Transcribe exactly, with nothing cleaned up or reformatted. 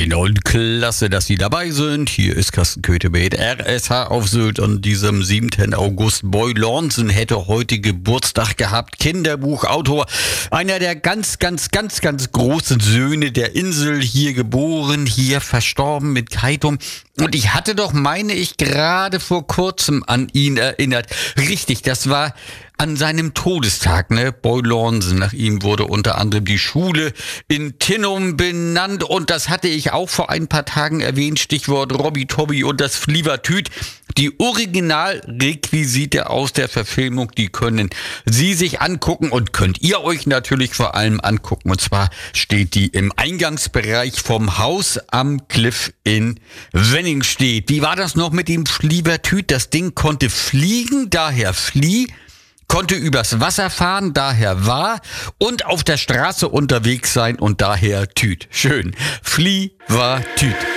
Moin und klasse, dass Sie dabei sind. Hier ist Carsten Köthe mit R S H auf Sylt an diesem siebten August. Boy Lornsen hätte heute Geburtstag gehabt. Kinderbuchautor, einer der ganz, ganz, ganz, ganz großen Söhne der Insel. Hier geboren, hier verstorben mit Keitum. Und ich hatte doch, meine ich, gerade vor kurzem an ihn erinnert. Richtig, das war an seinem Todestag, ne? Boy Lornsen. Nach ihm wurde unter anderem die Schule in Tinnum benannt. Und das hatte ich auch vor ein paar Tagen erwähnt. Stichwort Robby Tobby und das Flievertüt. Die Originalrequisite aus der Verfilmung, die können Sie sich angucken und könnt ihr euch natürlich vor allem angucken. Und zwar steht die im Eingangsbereich vom Haus am Cliff in Wenningstedt. Wie war das noch mit dem Flievertüt? Das Ding konnte fliegen, daher Flie. Konnte übers Wasser fahren, daher war, und auf der Straße unterwegs sein und daher Tüt. Schön. Flie war Tüt.